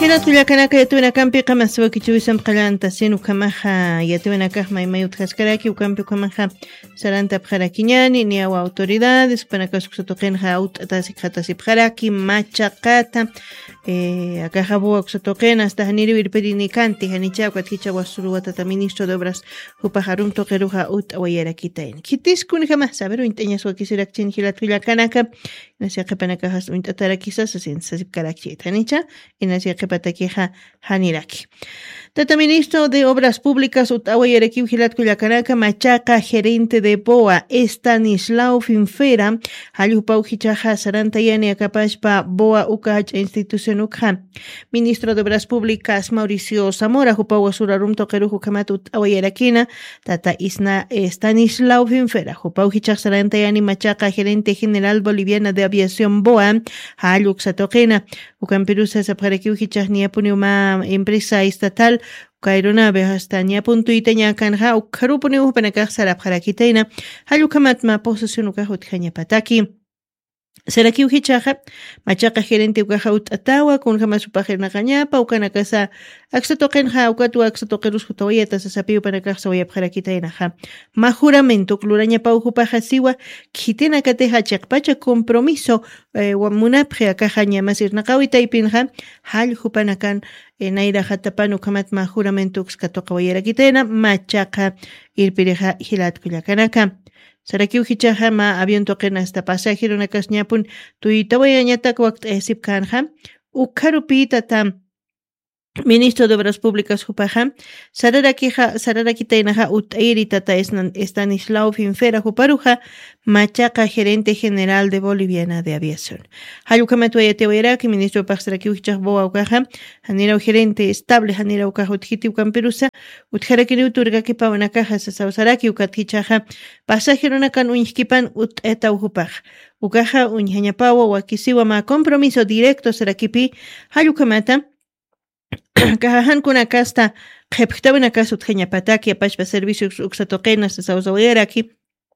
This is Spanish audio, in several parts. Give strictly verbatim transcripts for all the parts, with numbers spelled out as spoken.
Hina tullakanaka yatuwina kampi qama sawakichuwisam qalanta sinu kamaja yatuwina kajma imayut haskaraki ukampi kamaja saranta pjarakiñani ni awa autoridades panaka suksatoqenja aut atasik hatasip pjaraki machaqata eh akaja boa kusatoqena hasta haniri wirperini kanti hanicha kwatkicha wasuruwata ministro de obras hupajarum toqeruja ut awayarakitayn kitiskun kama saberu inteñas wakisirakchin hilatullakanaka nasi qapanaka has untatarakisas sin sasip karakchit hanicha inasi qipatakiqa haniraki. Tata ministro de Obras Públicas Utahuayaraki Vigilatkullakanaka Machaca gerente de B O A Estanislao Finfera Halupau Hichaja Sarantayani Akapashpa B O A Ukach Institución Ukha Ministro de Obras Públicas Mauricio Zamora Hupau Asurarum Tokeru Hukamat Utahuayarakina Tata Isna Estanislao Finfera Hupau Hichaj Sarantayani Machaca gerente general boliviana de aviación B O A Haluk Satokena Ukampirusa Sapharaki Hichaj Niapuniuma empresa estatal Kairunave hasta ñapuntuita ñakanqa ukharupuni upanakaq sarapqarakitayna hallukamatma posesión ukajut hañapataki Saraki uhichaja machaqa gerente ukaja utatawa kunjama supajirna qañapa ukanakasa aksatoqenja ukatu aksatoqerus hutawayata sasapi upanakaq sawayapqarakitaynaqa majuramento klurañapa uhupaja siwa khitena kateja chaqpacha compromiso munapje akaja ñamasirna qawitaypinja hall hupanakan naira hatapanu kamat majuramento ukskatoqa wayarakitayna machaqa irpireja hilatkullakanaka Saraki uhichaja ma avión toqena hasta pasajero na kasñapun tuitawayañatak waqt esip kanja ukharupita tam Ministro de Obras Públicas Hupaja Sararakiha Sararakitainaja Utairi Tata Estanislao Finfera Huparuja Machaca gerente general de Boliviana de Aviación. Hayukamatuayatewayaraki Ministro de Paxaraki Uhichaj Boa Ukaja Hanira gerente estable Hanira Ukaja Uthiti Ukamperusa Utjarakini Uturgaki Pawanakaja Sasausaraki Ukathichaja Pasajero Nakan Unjkipan Ut Eta Uhupaj Ukaja Unjañapawa Wakisiwa Ma compromiso directo Sarakipi Hayukamata Kajahan kuna kasta qhepqtawina kasut qhiñapataki apashpa servicios uksatoqena sasawsawayaraki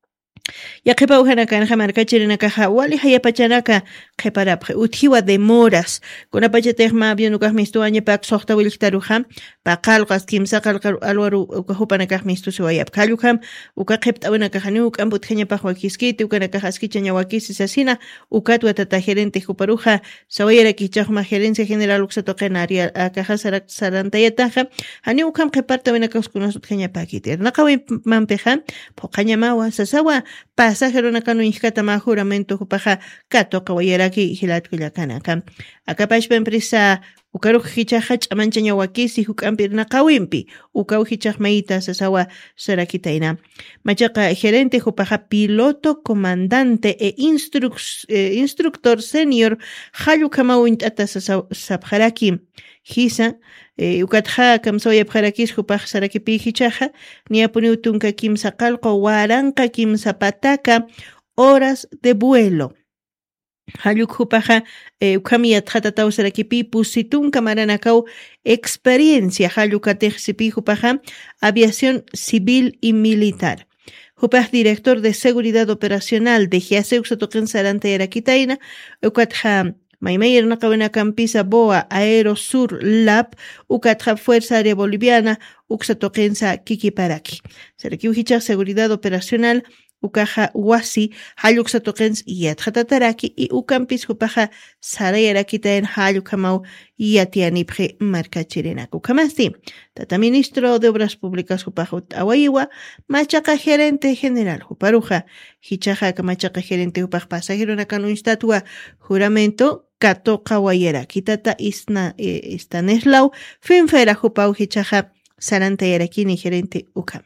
Yaqipa uhana kanqa markachirina kaja wali hayapachanaka qhiparapqa uthiwa demoras kunapachatejma avianukaqmi istuañapak soqta wiliktaruja paqalqas kimsa qalqar alwaru ukahupanakaqmi istusiwayapqa hallukam uka qhiptawina kajani ukamput qhiñapaq wakiskiti ukanakaja askichaña wakisi sasina ukatwa tata gerente huparuja sawayaraki chaqma gerencia general uksatoqena aria akaja sarantayataja hani ukam qhipartawina kaskunasut qhiñapakiti naqawi mampeja poqañamawa sasawa pasajero nakanu injkata ma juramento hupaja kato kawayaraki hilatkullakanaka akapashpa empresa ukaruq hichaja ch'amanchaña wakisi hukampirna qawimpi ukaw hichaj maita sasawa sarakitaina machaqa gerente hupaja piloto comandante e instrux, eh, instructor senior hallukama wint'ata sapjaraki hisa eh, ukatja kamsawaya pjarakis hupaj sarakipi hichaja niapuni utunka kimsa qalqa waranqa kimsa pataka horas de vuelo Halluk hupaja eh, ukami atjatataw sarakipi pusitunka maranakaw experiencia hallukatej sipi hupaja aviación civil y militar Hupaj director de seguridad operacional de Giaseu Sotoquen Sarantayaraki ukatja Maimayer Nakawena Campisa Boa Aerosur Lab Ukatja Fuerza Aérea Boliviana Uksatoqensa Kikiparaki. Saraki uhichaj seguridad operacional Ukaja Wasi Halluk Satoqens Yatjatataraki y Ukampis Hupaja Sarayarakitaen Hallukamau Yatianipje Markachirenak Ukamasti. Tata Ministro de Obras Públicas Hupajut Awaiwa Machaca Gerente General Huparuja Hichaja Machaca Gerente Hupaj Pasajero Nakanu Instatua Juramento Kato Kawayaraki Tata Isna eh, Stanislau Finfera Hupau Hichaja Sarantayarakini Gerente Ukama.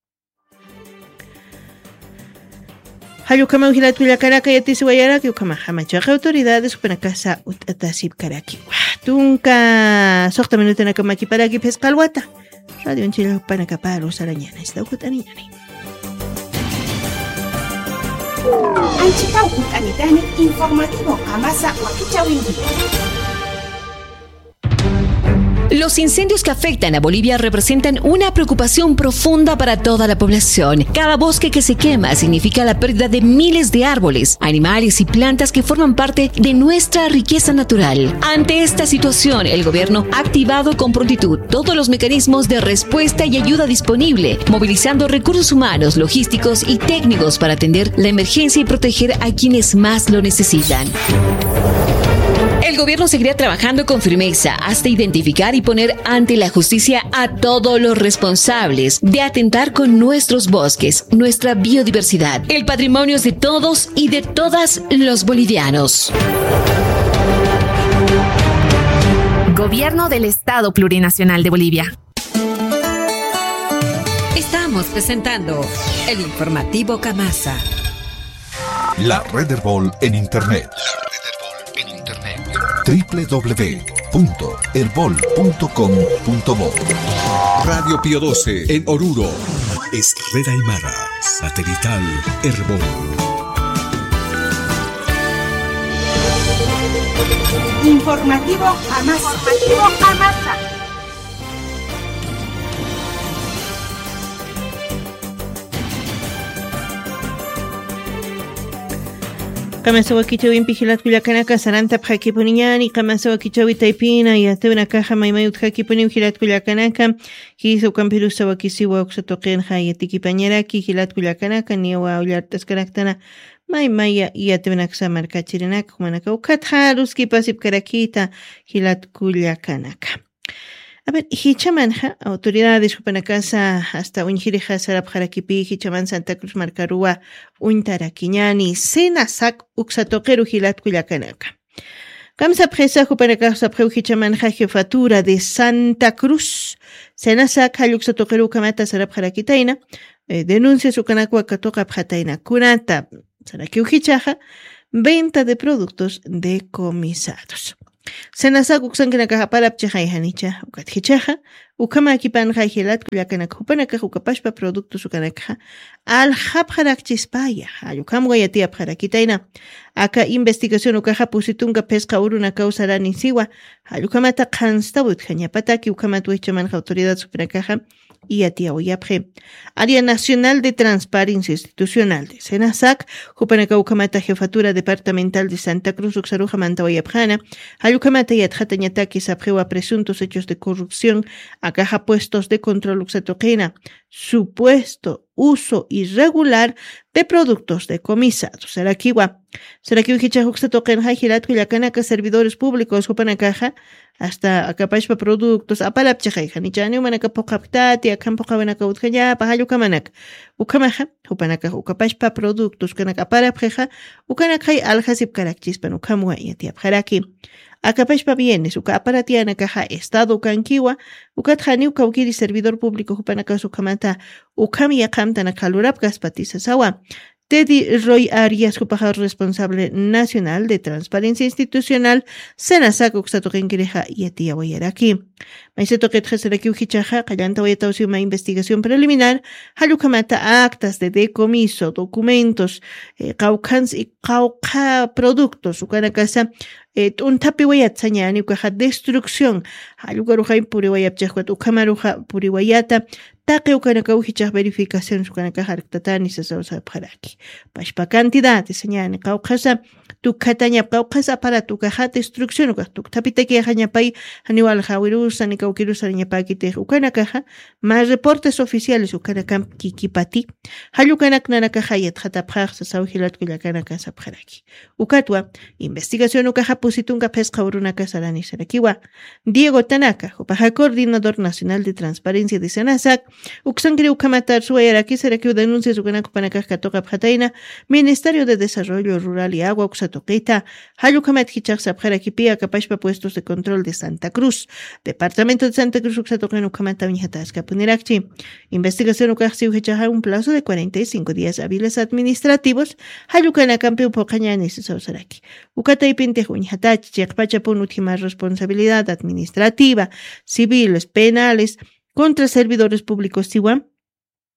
Hallukama Uhilatullakanaka yatisiwayaraki ukama hamachaqa autoridades upanakasa utatasip karaki. Tunka soqta minutanaka makiparaki pesqalwata. Radio Chile upanakaparo sarañana istawkutaniñani. Anchita utanitani informativo amasa wakichawinki. Los incendios que afectan a Bolivia representan una preocupación profunda para toda la población. Cada bosque que se quema significa la pérdida de miles de árboles, animales y plantas que forman parte de nuestra riqueza natural. Ante esta situación, el gobierno ha activado con prontitud todos los mecanismos de respuesta y ayuda disponible, movilizando recursos humanos, logísticos y técnicos para atender la emergencia y proteger a quienes más lo necesitan. El gobierno seguirá trabajando con firmeza hasta identificar y poner ante la justicia a todos los responsables de atentar con nuestros bosques, nuestra biodiversidad. El patrimonio es de todos y de todas los bolivianos. Gobierno del Estado Plurinacional de Bolivia. Estamos presentando el informativo Camasa. La Red Herbol en Internet. doble u doble u doble u punto herbol punto com punto bo. Radio Pío doce en Oruro. Es Red Aymara. Satelital Herbol. Informativo Camasa. Informativo Camasa. Kamasawa kichawin pijilat kullakanaka saranta p'akipuniñani Kamasawa kichawi taipina yatuna kaja maymayut hakipuni hilat kullakanaka hizo kampirusawa kisiwa uksatoqinja yatikipañaraki hilat kullakanaka niwa ullartasqaraktana maymaya yatuna samarkachirinaka humanaka ukatja ruski pasip karakita hilat kullakanaka. A ver, Hichamanja, autoridades Jupanacasa hasta Unjirija Sarabjaraquipi, Hichaman Santa Cruz Marcarúa, Untaraquiñani, Senasac, Uxatoquero Gilat Cuyacanaka. Kamsa Presa Jupanacasa Preu Hichamanja, Jefatura de Santa Cruz, Senasac, Haluxatoquero Kamata Sarabjaraquitaina, eh, denuncia su canacua Catoca Pjataina, Curata, Saraquiu Hichaja, venta de productos decomisados. Senasak uksankina kahaparap chahayhanicha ukathichaja ukama akipan hayhilat kullakanak hupanaka ukapashpa productos ukanaka al hapharakchispaya ayukam guayatia pharakitaina aka investigación ukaha pusitunga pesca uruna causarani siwa ayukamata khanstawut khanyapataki ukamat wichaman autoridad supranakaja y atia uyapje Área Nacional de Transparencia Institucional de Senasac hupanaka ukamata Jefatura Departamental de Santa Cruz uksaruja mantawayapjana ayukamata yatjatañataki sapjewa presuntos hechos de corrupción a caja puestos de control uxatoquina, supuesto uso irregular de productos decomisados. Sarakiwa, Sarakiwa hicha uxatoquen hajirat kuyakanaka servidores públicos hupanakaja hasta acapashpa productos apalapchaja nichani umanaka pokaptati akampokabanaka utkanya pahayukamanak ukamaja hupanaka ukapashpa productos kanaka apalapjeja ukanakai alhasip karakchispan ukamwa yatiapjaraki Acapashpa bienes, uka aparatiana caja estado kankiwa, ukatjani ukaukiri servidor público hupanaka sukamata, ukami yakamtana kalurap gaspatisa sawa. Teddy Roy Arias, Jupajal responsable nacional de transparencia institucional, Senasac Uxatoquenquireja y Atia Guayaraki. Maiseto que Tjeseraki Ujichaja, Callanta Guayatausi, una investigación preliminar, Halukamata actas de decomiso, documentos, Caucans y Cauca productos, Ucanacasa, un tapi Guayatzañani, Ucaja destrucción, Halugaruja Puriwayapchahuat, Ucamaruja Puriwayata, Taque ukanaka uhichaj verificación sukanaka harktatani sasausa paraki. Pashpa cantidad de señani caucasa tu cataña caucasa para tu caja destrucción uka tu tapiteki hañapay haniwal hawirusa ni cauquirusa niñapaki te ukanaka más reportes oficiales ukanaka kikipati. Hayukanak nanaka hayat hatapaj sasauhilat kuyakanaka sapjaraki. Ukatwa investigación ukaja pusitunga pesca urunaka sarani sarakiwa. Diego Tanaka, Jupaja coordinador nacional de transparencia de Senasac, Uxangri Ukamatar Suayaraki Seraki denuncia su canaco panacasca toca pjataina, Ministerio de Desarrollo Rural y Agua Uxatoqueta, Hayukamat Hichak Sapjarakipia, Capashpa Puestos de Control de Santa Cruz, Departamento de Santa Cruz Uxatoquen Ukamata Viñatasca Punirachi, Investigación Ukaxi Uhichaja un plazo de cuarenta y cinco días hábiles administrativos, Hayukana Campi Upocañanis Sausaraki, Ukata y Pinte Uñatachi, Chekpachapun última responsabilidad administrativa, civiles, penales, contra servidores públicos Tiwan,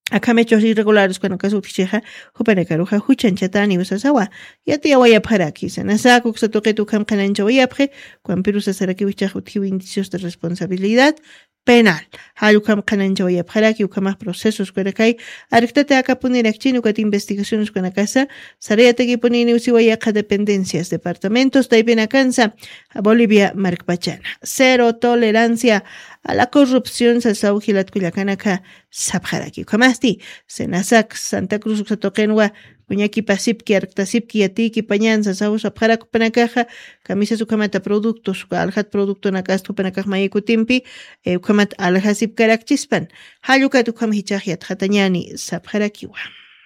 Akamechos irregulares con acaso ticheja, Hupanacaruja, Huchanchatani, Usasawa, Yatia Wayaparaki, Sanasaku, Satoketu Kam Kanancho Wayapre, Quan Pirusa Sarakiwicha, indicios de responsabilidad penal. Halukam Kanancho Wayaparaki, Ukamas procesos Kuerakai, Arctate Akapunirachino, Kat investigaciones con Acasa, Sareateki Punini Usiwayaka dependencias, departamentos, Taipenacanza, a Bolivia, Marc Pachana. Cero tolerancia a la corrupción, Sasau Gilat Cuyacanaka, Sabharaki. Kamasti, Senasak, Santa Cruz, Satokenwa, Muñaki Pasipki, Arctasipki, Yatiki, Pañan, Sasau, Sabharak, Panakaja, Camisa Sukamata Productos, Alhat Producto Nakastu, Panakaj Mayekutimpi, Eukamat Alhasip Karakchispan, Hayuka Tukam Hichahiat, Hatanyani, Sabharakiwa.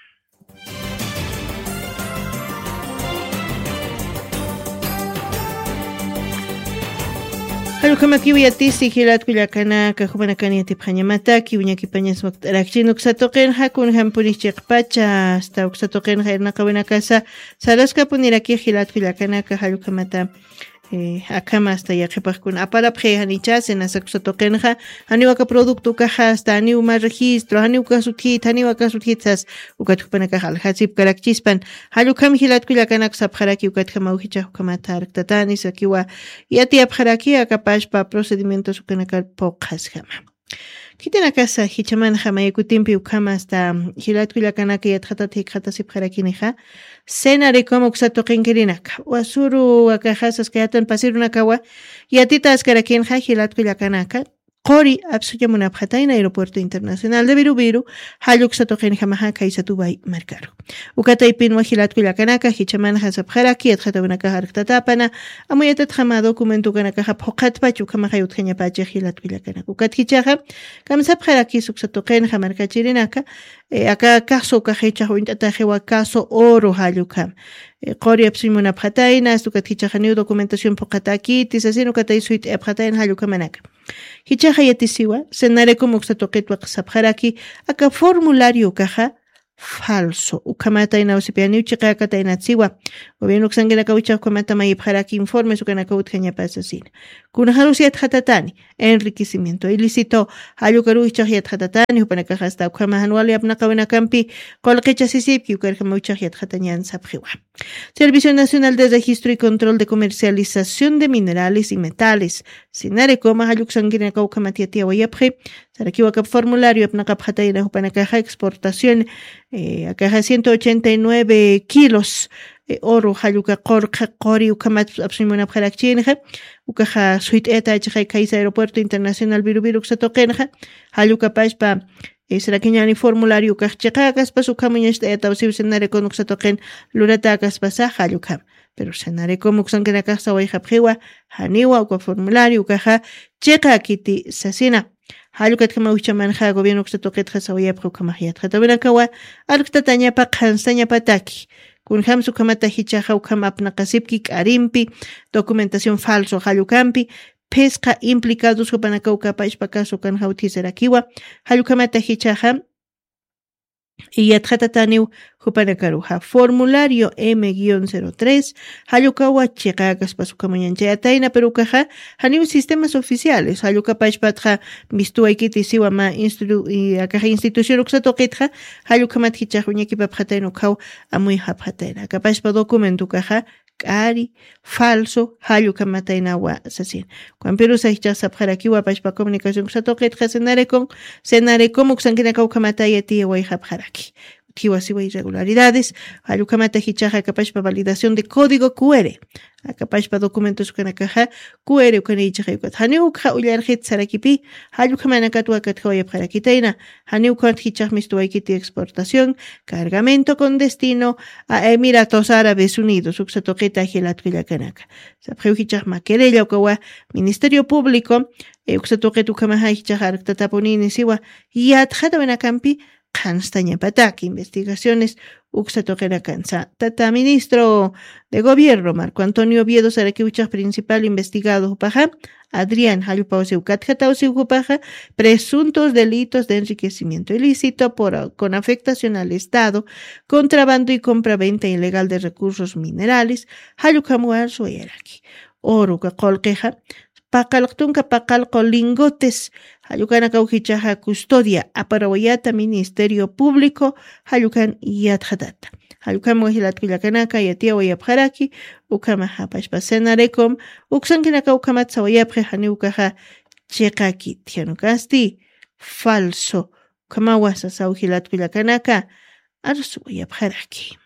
Halukamakiwi atisi hilat kuyakana kahubanakani atiphañamataki uñaki pañas rakchinuk satoqenja kun hampuni chiqpacha hasta uksatoqenja irnaqawina casa saraska puniraki hilat kuyakana ka halukamata eh, akama hasta yaqipaqkun aparapje hanicha senasa kusatoqenja haniwaka producto kaja hasta haniuma registro haniwaka suthit haniwaka suthitsas ukatukpanaka halhasip karakchispan halukam hilat kuyakana kusapjaraki ukatkama uhicha hukamata arktatani sakiwa yati apjaraki akapashpa procedimientos ukanaka poqhasjama Kitena casa hichaman jamayakutimpi ukama hasta hilat kuyakanaka yatjatati jatatsipjarakinija senare como kusatoqinkirinaka wasuru akajasas kayatan pasirunakawa yatita askarakinja hilat kuyakanaka Qori Absuyamunapjataina Aeropuerto Internacional de Virubiru, Hayuk Satoqen Jamaja Kaisatubay Marcaro. Ukataipin Wajilat Kuyakanaka, Hichaman Hasabharaki, Atjatabanaka Hartatapana, Amuyatat Hama documento Kanaka Hokatpa, Chukamahayut Henyapache Hilat Kuyakanaka. Ukatkichaha, Kamsabharaki Suksatoqen Hamarkachirinaka, Aka Caso Kahecha Huintatajewa Caso Oro Hayukam. Qori Absuyamunapjataina, Stukatkichahaniu documentación Pokataki, Tisasino Kataisuit Abhatain Hayukamanaka. Hichaja yatisiwa, senare como xatoquetua xapjaraki, aka formulario caja falso. Ukamata ina usipiani chica katainatsiwa. Gobierno xangena kaucha ukamata mayipjaraki informes ukanacaut kenya pasasin. Kunaharusiat hatatani, enriquecimiento ilícito, hayukaru hichajiat hatatani, upanakaja hasta ukamahanuali apnakawena campi, kolkecha sisipki ukarkamauchajiat hatanyan sapjiwa. Servicio Nacional de Registro y Control de Comercialización de Minerales y Metales. Sinare coma hayuk sangina kaukamatiatia wayapje. Sarakiwakap formulario apnakapjataina upanakaja exportación. Eh, acá ciento ochenta y nueve kilos eh, oro hayuka korka kori ukamat absimuna pjalakchinja ukaja suit eta chai kaisa Aeropuerto Internacional Virubiru xatoqenja hayuka pashpa Sarakiñani formulario kachchaqakas pasukamuñashta etawsiw senare konuk satoqen luratakas pasa hayukam pero senare komuk sankenakaq sawayhapjiwa haniwa uka formulario ukaja cheqa kiti sasina Halukat kama uchamanja gobierno xatoqet khasawayapqa kamahiyat khatabanakawa arqtatañapa qhansañapa taki kun hamsu kamata hichaja ukam apnaqasipki k'arimpi documentación falso halukampi pesca implicados hupanakauka paishpa caso kan hautiserakiwa halukamata hichaja y yatjatataniw hupanakaruja formulario M cero tres halukawa chiqakas pasukamuñanchayataina perukaja haniw sistemas oficiales haluka paishpatja mistuaykiti siwama instru y akaja institución uksatoqitja halukamat hichajuñakipapjataino kaw amuy hapjataina kapashpa documento kaja Kari, falso, halukamatainawa sasin. Cuan Perú sa hichasapjarakiwa pashpa comunicación xatoqet jasenarekon, senarekom uksankinakaukamatayati wayhapjaraki. Kiwasiwa irregularidades, halukamata hichaja kapashpa validación de código Q R. Akapashpa documentos kanakaja Q R ukanichaja yukat. Haniukha uyarjit sarakipi, halukamanakatwa kathoya parakitaina, haniukat hichaj mistuaykiti exportación, cargamento con destino a Emiratos Árabes Unidos, uksatoqeta hilatwillakanaka. Sapjeu hichaj maquerella ukawa Ministerio Público, uksatoqetu kamaha hichaj arktataponini siwa, yatjata benakampi, Kanstaña Pataki, investigaciones Uxatoquera Cansa. Tata Ministro de Gobierno, Marco Antonio Oviedo Sarakiwichaj, principal investigado Paja, Adrián Jalupausiu Katjatausiu Paja, presuntos delitos de enriquecimiento ilícito por, con afectación al Estado, contrabando y compraventa ilegal de recursos minerales, Halukamuar Sueraki, Oruka Colqueja, Pacaltunca Pacalco lingotes, Hayukana kauhichaja custodia aparawayata Ministerio Público hayukan yatjatata. Hayukan mojilatkullakanaka yatia wayapjaraki ukama hapashpasena rekom uksankinaka ukamat sawayapje haniukaja chekaki tianukasti falso kama wasa saujilatkullakanaka arsu wayapjaraki.